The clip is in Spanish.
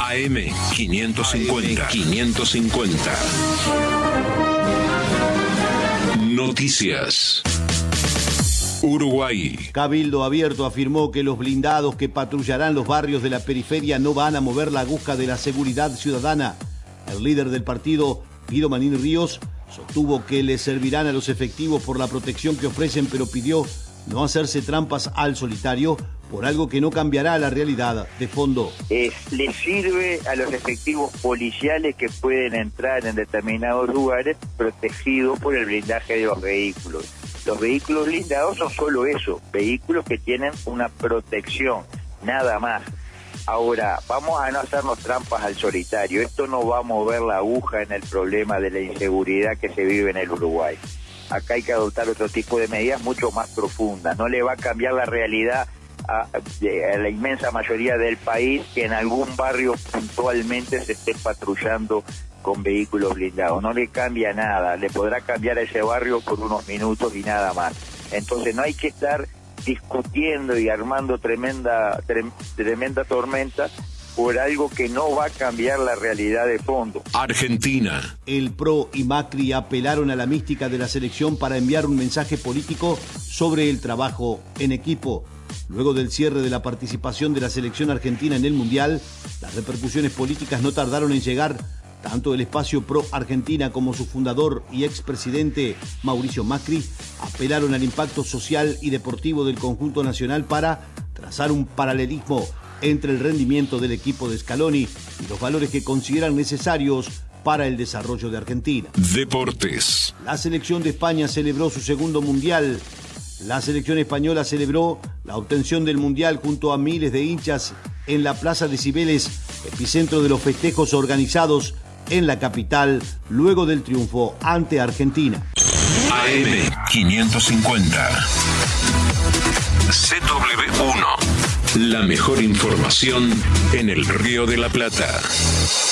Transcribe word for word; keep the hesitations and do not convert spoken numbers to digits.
A M quinientos cincuenta. quinientos cincuenta. Noticias. Uruguay. Cabildo Abierto afirmó que los blindados que patrullarán los barrios de la periferia no van a mover la aguja de la seguridad ciudadana. El líder del partido, Guido Manín Ríos, sostuvo que le servirán a los efectivos por la protección que ofrecen, pero pidió no hacerse trampas al solitario por algo que no cambiará la realidad de fondo. Eh, le sirve a los efectivos policiales que pueden entrar en determinados lugares protegidos por el blindaje de los vehículos. Los vehículos blindados son solo eso, vehículos que tienen una protección, nada más. Ahora, vamos a no hacernos trampas al solitario. Esto no va a mover la aguja en el problema de la inseguridad que se vive en el Uruguay. Acá hay que adoptar otro tipo de medidas mucho más profundas. No le va a cambiar la realidad a, a la inmensa mayoría del país que en algún barrio puntualmente se esté patrullando con vehículos blindados. No le cambia nada. Le podrá cambiar a ese barrio por unos minutos y nada más. Entonces no hay que estar discutiendo y armando tremenda trem, tremenda tormenta por algo que no va a cambiar la realidad de fondo. Argentina. El P R O y Macri apelaron a la mística de la selección para enviar un mensaje político sobre el trabajo en equipo. Luego del cierre de la participación de la selección argentina en el Mundial, las repercusiones políticas no tardaron en llegar. Tanto el espacio Pro Argentina como su fundador y expresidente Mauricio Macri apelaron al impacto social y deportivo del conjunto nacional para trazar un paralelismo entre el rendimiento del equipo de Scaloni y los valores que consideran necesarios para el desarrollo de Argentina. Deportes. La selección de España celebró su segundo mundial. La selección española celebró la obtención del mundial junto a miles de hinchas en la Plaza de Cibeles, epicentro de los festejos organizados en la capital luego del triunfo ante Argentina. A M quinientos cincuenta. C W uno. La mejor información en el Río de la Plata.